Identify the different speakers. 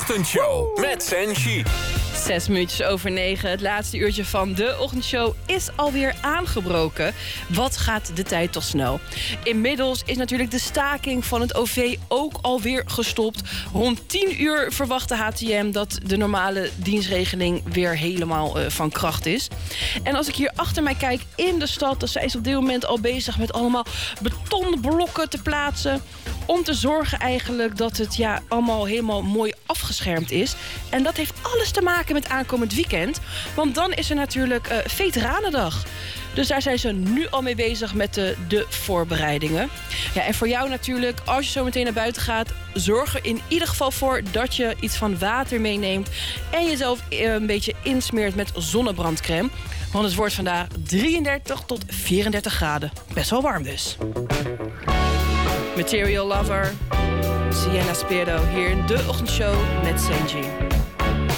Speaker 1: Ochtendshow met Senji.
Speaker 2: 9:06. Het laatste uurtje van de ochtendshow is alweer aangebroken. Wat gaat de tijd toch snel? Inmiddels is natuurlijk de staking van het OV ook alweer gestopt. Rond 10 uur verwacht de HTM dat de normale dienstregeling weer helemaal van kracht is. En als ik hier achter mij kijk in de stad, dan zijn ze op dit moment al bezig met allemaal betonblokken te plaatsen. Om te zorgen eigenlijk dat het allemaal helemaal mooi afgeschermd is. En dat heeft alles te maken met aankomend weekend. Want dan is er natuurlijk Veteranendag. Dus daar zijn ze nu al mee bezig met de voorbereidingen. Ja, en voor jou natuurlijk, als je zo meteen naar buiten gaat, zorg er in ieder geval voor dat je iets van water meeneemt. En jezelf een beetje insmeert met zonnebrandcrème. Want het wordt vandaag 33 tot 34 graden. Best wel warm dus. Material Lover, Sienna Spirito hier in de ochtendshow met Senji.